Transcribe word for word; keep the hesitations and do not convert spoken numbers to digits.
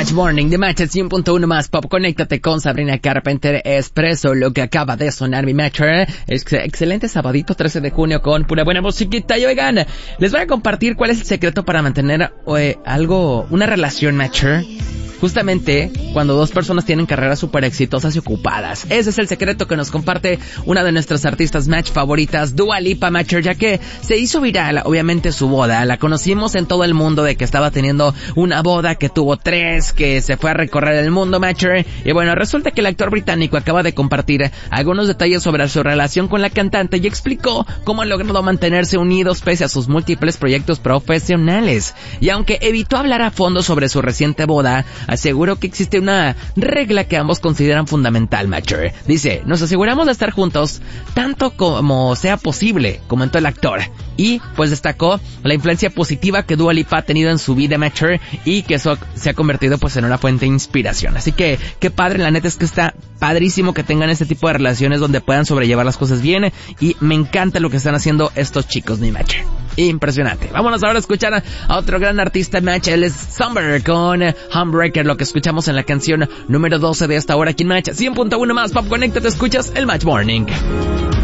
Match Morning de Match cien punto uno más Pop. Conéctate con Sabrina Carpenter Expreso. Lo que acaba de sonar mi Matcher. Ex excelente sabadito trece de junio con pura buena musiquita. Y oigan, les voy a compartir cuál es el secreto para mantener eh, algo, una relación Matcher. Justamente cuando dos personas tienen carreras súper exitosas y ocupadas. Ese es el secreto que nos comparte una de nuestras artistas match favoritas, Dua Lipa Matcher, ya que se hizo viral, obviamente, su boda. La conocimos en todo el mundo de que estaba teniendo una boda, que tuvo tres, que se fue a recorrer el mundo Matcher. Y bueno, resulta que el actor británico acaba de compartir algunos detalles sobre su relación con la cantante y explicó cómo han logrado mantenerse unidos pese a sus múltiples proyectos profesionales. Y aunque evitó hablar a fondo sobre su reciente boda, aseguró que existe una regla que ambos consideran fundamental, Matcher. Dice, nos aseguramos de estar juntos tanto como sea posible, comentó el actor. Y pues destacó la influencia positiva que Dua Lipa ha tenido en su vida, Matcher, y que eso se ha convertido pues en una fuente de inspiración. Así que, qué padre, la neta es que está padrísimo que tengan este tipo de relaciones donde puedan sobrellevar las cosas bien, y me encanta lo que están haciendo estos chicos, mi Matcher. Impresionante. Vámonos ahora a escuchar a, a otro gran artista match. Él es Summer con Humbreaker, lo que escuchamos en la canción número doce de esta hora aquí en Match cien punto uno más Pop. Conéctate, escuchas el Match Morning.